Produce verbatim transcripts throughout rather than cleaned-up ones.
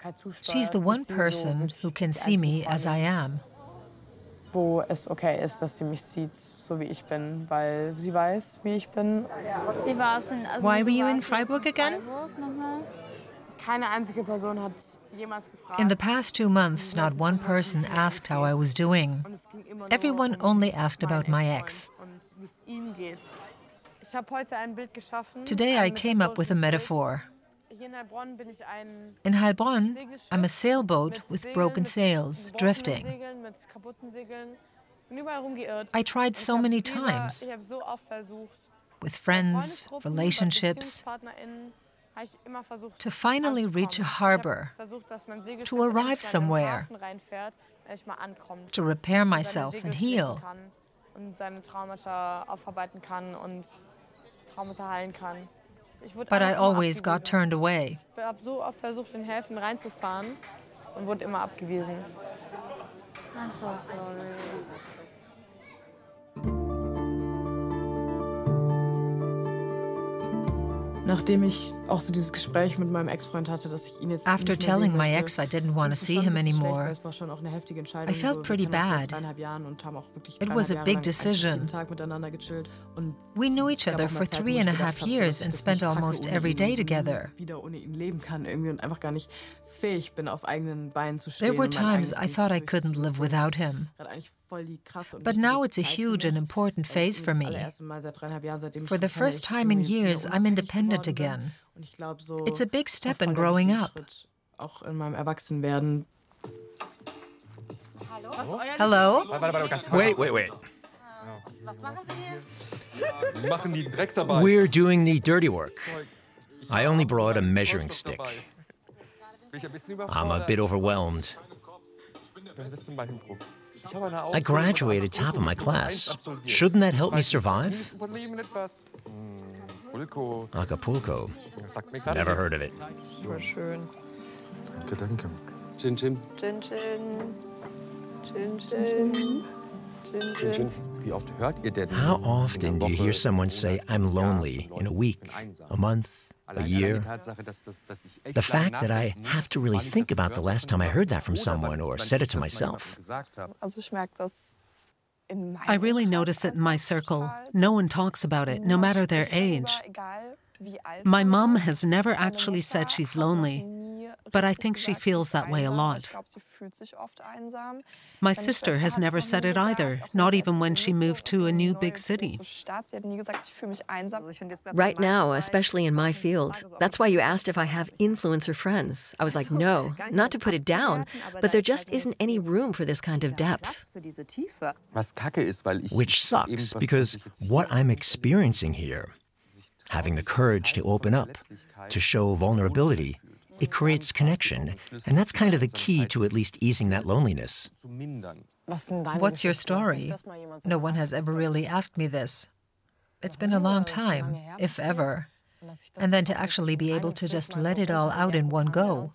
She's the one person who can see me as I am. Wo es okay ist, dass sie mich sieht, so wie ich bin, weil sie weiß, wie ich bin. Why were you in Freiburg again? Keine einzige Person hat jemals gefragt. In the past two months, not one person asked how I was doing. Everyone only asked about my ex. Today I came up with a metaphor. In Heilbronn, I'm a sailboat with broken sails, drifting. I tried so many times, with friends, relationships, to finally reach a harbor, to arrive somewhere, to repair myself and heal. But I always got turned away. Ich habe so oft versucht, in Häfen reinzufahren und wurde immer abgewiesen. I'm so sorry. Nachdem ich auch so dieses Gespräch mit meinem Ex-Freund hatte, dass ich ihn jetzt After nicht mehr telling sehen my möchte, ex I didn't want to see him anymore, es war schon auch eine heftige Entscheidung. I felt So, wir pretty kennen uns seit bad. dreieinhalb Jahren und haben auch wirklich It was a dreieinhalb big Jahre lang eigentlich decision. jeden Tag miteinander gechillt. Und We knew each es gab other auch mal for Zeiten, wo three ich and a gedacht half habe, years dass ich and das spent nicht packe almost ohne every ihn day und so together. nie wieder ohne ihn leben kann irgendwie und einfach gar nicht fähig bin, auf eigenen Beinen zu stehen. There were und mein times eigenes I thought I Ding couldn't durchzuziehen. live without him. Gerade eigentlich voll die krasse und But wichtige now it's a Zeit für huge and mich. important Das phase ist for das me. allererste Mal seit dreieinhalb Jahren, seitdem ich For schon the kenne, first ich time in irgendwie wieder years, I'm unabhängig independent geworden bin. again. Und ich glaube, so It's a big step war in voll der growing wichtige up. Schritt, auch in meinem Erwachsenwerden. Hello? Wait, wait, wait. Wir machen die Drecksarbeit. We're doing the dirty work. I only brought a measuring stick. I'm a bit overwhelmed. I graduated top of my class. Shouldn't that help me survive? Acapulco. Never heard of it. Voll schön. Danke, danke. Chin, chin. Chin, chin. Chin, chin. Chin, Chin, chin. Wie oft hört ihr denn? How often do you hear someone say, I'm lonely, in a week, a month, a year? The fact that I have to really think about the last time I heard that from someone or said it to myself. Also ich merke das in meinem I really notice it in my circle. No one talks about it, no matter their age. My mom has never actually said she's lonely, but I think she feels that way a lot. My sister has never said it either, not even when she moved to a new big city. Right now, especially in my field, that's why you asked if I have influencer friends. I was like, no, not to put it down, but there just isn't any room for this kind of depth. Which sucks, because what I'm experiencing here, having the courage to open up, to show vulnerability, it creates connection, and that's kind of the key to at least easing that loneliness. What's your story? No one has ever really asked me this. It's been a long time, if ever. And then to actually be able to just let it all out in one go.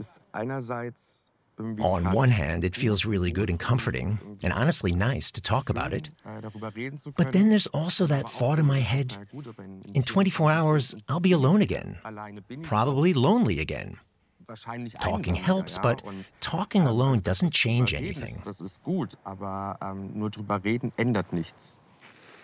On one hand, it feels really good and comforting, and honestly nice to talk about it. But then there's also that thought in my head, in twenty-four hours, I'll be alone again, probably lonely again. Talking helps, but talking alone doesn't change anything.